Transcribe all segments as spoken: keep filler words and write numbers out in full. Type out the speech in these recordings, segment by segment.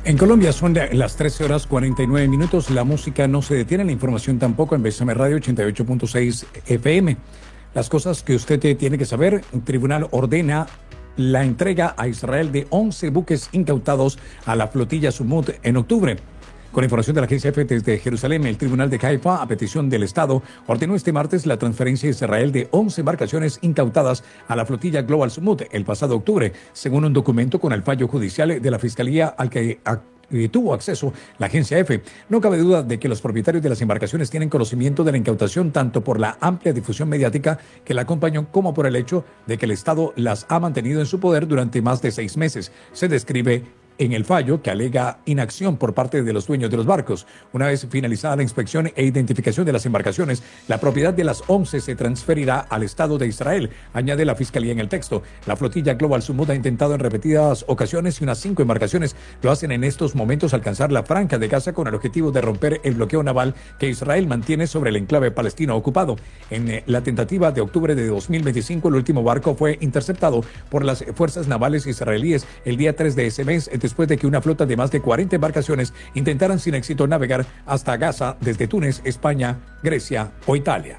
En Colombia son las trece horas cuarenta y nueve minutos. La música no se detiene, la información tampoco en Bésame Radio ochenta y ocho punto seis F M. Las cosas que usted tiene que saber: un tribunal ordena la entrega a Israel de once buques incautados a la flotilla Sumud en octubre. Con información de la agencia F desde Jerusalén, el tribunal de Haifa, a petición del Estado, ordenó este martes la transferencia a Israel de once embarcaciones incautadas a la flotilla Global Sumud el pasado octubre, según un documento con el fallo judicial de la Fiscalía al que Eh, tuvo acceso la agencia F. No cabe duda de que los propietarios de las embarcaciones tienen conocimiento de la incautación tanto por la amplia difusión mediática que la acompañó como por el hecho de que el Estado las ha mantenido en su poder durante más de seis meses. Se describe en el fallo que alega inacción por parte de los dueños de los barcos. Una vez finalizada la inspección e identificación de las embarcaciones, la propiedad de las once se transferirá al Estado de Israel, añade la Fiscalía en el texto. La flotilla Global Sumud ha intentado en repetidas ocasiones y unas cinco embarcaciones lo hacen en estos momentos alcanzar la Franja de Gaza con el objetivo de romper el bloqueo naval que Israel mantiene sobre el enclave palestino ocupado. En eh, la tentativa de octubre de dos mil veinticinco, el último barco fue interceptado por las fuerzas navales israelíes el día tres de ese mes, después de que una flota de más de cuarenta embarcaciones intentaran sin éxito navegar hasta Gaza desde Túnez, España, Grecia o Italia.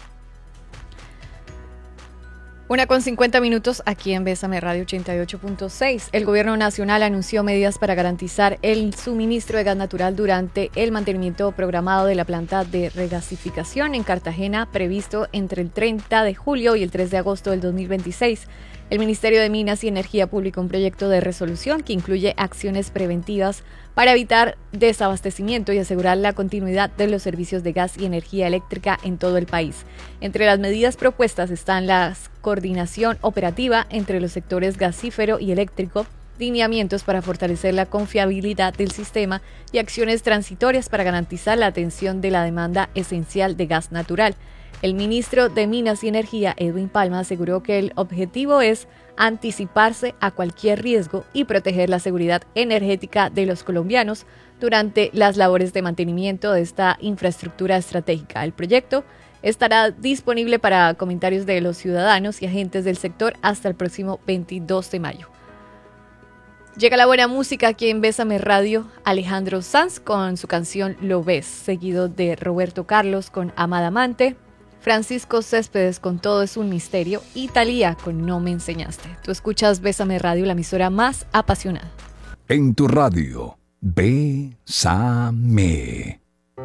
Una con cincuenta minutos aquí en Bésame Radio ochenta y ocho punto seis. El gobierno nacional anunció medidas para garantizar el suministro de gas natural durante el mantenimiento programado de la planta de regasificación en Cartagena, previsto entre el treinta de julio y el tres de agosto del dos mil veintiséis. El Ministerio de Minas y Energía publicó un proyecto de resolución que incluye acciones preventivas para evitar desabastecimiento y asegurar la continuidad de los servicios de gas y energía eléctrica en todo el país. Entre las medidas propuestas están la coordinación operativa entre los sectores gasífero y eléctrico, lineamientos para fortalecer la confiabilidad del sistema y acciones transitorias para garantizar la atención de la demanda esencial de gas natural. El ministro de Minas y Energía, Edwin Palma, aseguró que el objetivo es anticiparse a cualquier riesgo y proteger la seguridad energética de los colombianos durante las labores de mantenimiento de esta infraestructura estratégica. El proyecto estará disponible para comentarios de los ciudadanos y agentes del sector hasta el próximo veintidós de mayo. Llega la buena música aquí en Bésame Radio. Alejandro Sanz con su canción Lo Ves, seguido de Roberto Carlos con Amada Amante, Francisco Céspedes con Todo es un misterio y Thalía con No me enseñaste. Tú escuchas Bésame Radio, la emisora más apasionada. En tu radio, Bésame.